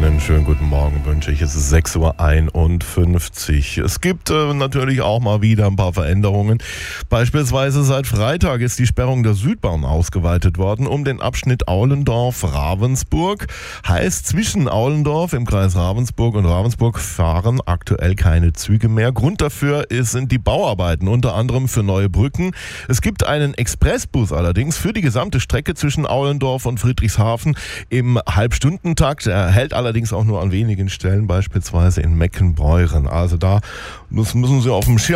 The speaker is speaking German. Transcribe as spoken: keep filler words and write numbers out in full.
Einen schönen guten Morgen wünsche ich. Es ist sechs Uhr einundfünfzig. Es gibt äh, natürlich auch mal wieder ein paar Veränderungen. Beispielsweise seit Freitag ist die Sperrung der Südbahn ausgeweitet worden um den Abschnitt Aulendorf-Ravensburg. Heißt, zwischen Aulendorf im Kreis Ravensburg und Ravensburg fahren aktuell keine Züge mehr. Grund dafür ist, sind die Bauarbeiten, unter anderem für neue Brücken. Es gibt einen Expressbus allerdings für die gesamte Strecke zwischen Aulendorf und Friedrichshafen im Halbstundentakt. Er hält allerdings auch nur an wenigen Stellen, beispielsweise in Meckenbeuren. Also da müssen Sie auf dem Schirm